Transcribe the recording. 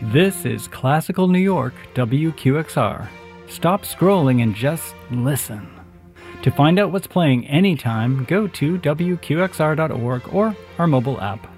This is Classical New York WQXR. Stop scrolling and just listen. To find out what's playing anytime, go to WQXR.org or our mobile app.